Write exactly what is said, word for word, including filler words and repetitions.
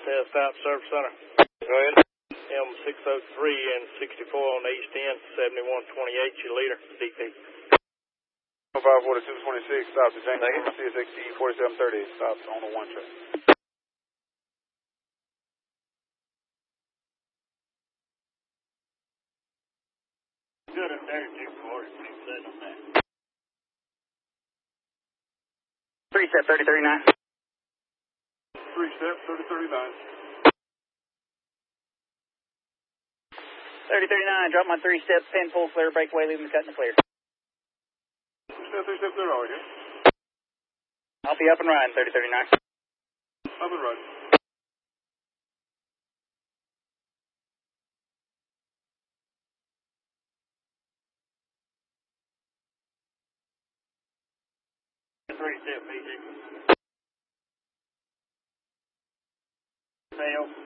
Yeah, stop service center. Go ahead. M six oh three and sixty-four on the east end, seventy-one twenty-eight, your leader, D P. five forty-two twenty-six, stop to James C S X T forty-seven thirty, stops on the one track. Good at thirty-two forty, set on that. Three step thirty thirty-nine. Three step thirty thirty-nine. thirty thirty-nine, drop my three step, pin full clear, breakaway, leaving the cut in the clear. Three step, three step clear, all right here. I'll be up and riding, thirty thirty-nine. Up and running. Three step, P J. Fail.